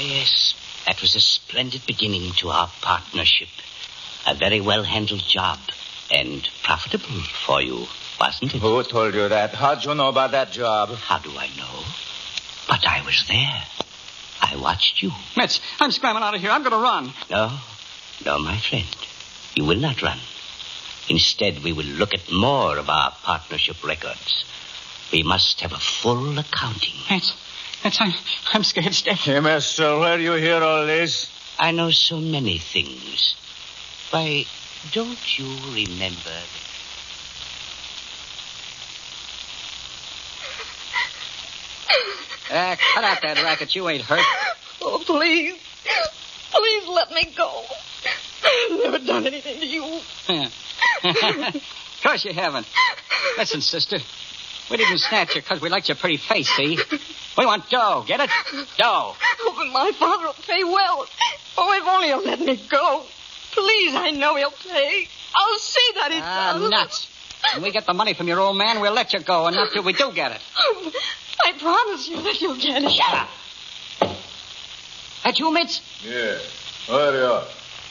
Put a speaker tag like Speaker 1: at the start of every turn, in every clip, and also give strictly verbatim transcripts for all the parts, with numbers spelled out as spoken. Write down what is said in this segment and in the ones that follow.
Speaker 1: yes. That was a splendid beginning to our partnership. A very well-handled job. And profitable for you, wasn't it?
Speaker 2: Who told you that? How'd you know about that job?
Speaker 1: How do I know? But I was there. I watched you.
Speaker 3: Mitch, I'm scrambling out of here. I'm going to run.
Speaker 1: No. No, my friend. You will not run. Instead, we will look at more of our partnership records. We must have a full accounting.
Speaker 3: Mitch, Mitch, I'm, I'm scared stiff.
Speaker 2: Hey, mister, where do you hear all this?
Speaker 1: I know so many things. Why, don't you remember...
Speaker 3: Uh, cut out that racket. You ain't hurt.
Speaker 4: Oh, please. Please let me go. I've never done anything to you.
Speaker 3: Of course you haven't. Listen, sister. We didn't snatch you because we liked your pretty face, see? We want dough. Get it? Dough.
Speaker 4: Oh, but my father will pay well. Oh, if only he'll let me go. Please, I know he'll pay. I'll see that he
Speaker 3: Ah,
Speaker 4: does.
Speaker 3: nuts. When we get the money from your old man, we'll let you go, and not till we do get it.
Speaker 4: I promise you that you'll get it.
Speaker 3: Shut up. That you, Mitch?
Speaker 2: Yeah. Hurry up.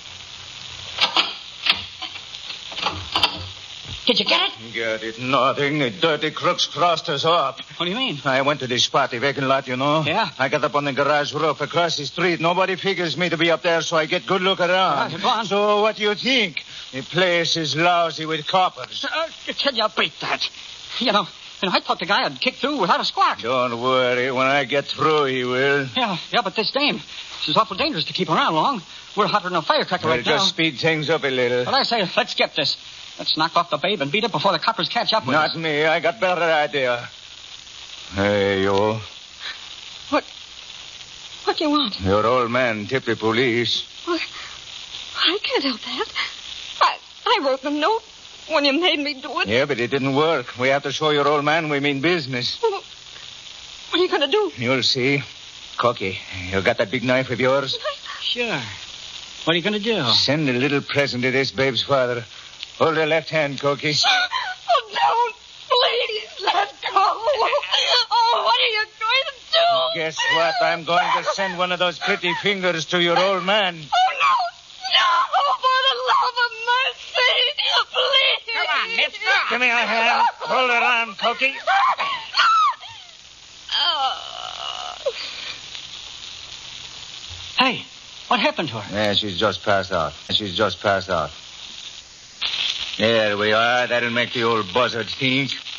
Speaker 3: Did you get it?
Speaker 2: Get it? Nothing. The dirty crooks crossed us up.
Speaker 3: What do you mean?
Speaker 2: I went to this spot, the vacant lot, you know?
Speaker 3: Yeah.
Speaker 2: I got up on the garage roof across the street. Nobody figures me to be up there, so I get good look around.
Speaker 3: Right, go on.
Speaker 2: So what do you think? The place is lousy with coppers.
Speaker 3: Uh, can you beat that? You know, you know, I thought the guy had kicked through without a squawk.
Speaker 2: Don't worry. When I get through, he will.
Speaker 3: Yeah, yeah, but this dame, she's awful dangerous to keep around long. We're hotter than a firecracker
Speaker 2: We'll
Speaker 3: right
Speaker 2: just
Speaker 3: now.
Speaker 2: speed things up a little.
Speaker 3: Well, I say, let's skip this. Let's knock off the babe and beat it before the coppers catch up with
Speaker 2: Not
Speaker 3: us.
Speaker 2: me. I got better idea. Hey, you.
Speaker 4: What? What do you want?
Speaker 2: Your old man tipped the police.
Speaker 4: Well, I can't help that. I, I wrote the note when you made me do it.
Speaker 2: Yeah, but it didn't work. We have to show your old man we mean business.
Speaker 4: Well, what are you going to do?
Speaker 2: You'll see. Cookie, you got that big knife of yours?
Speaker 3: Sure. What are you going to do?
Speaker 2: Send a little present to this babe's father. Hold her left hand, Cookie.
Speaker 4: Oh, don't. Please, let go. Oh, what are you going to do?
Speaker 2: Guess what? I'm going to send one of those pretty fingers to your old man.
Speaker 4: Oh, no. No, for the love of mercy. Please.
Speaker 3: Come on, mister.
Speaker 2: Give me a hand. Hold her on, Cookie.
Speaker 4: Oh.
Speaker 3: Hey, what happened to her?
Speaker 2: Yeah, she's just passed out. She's just passed out. There we are. That'll make the old buzzard think.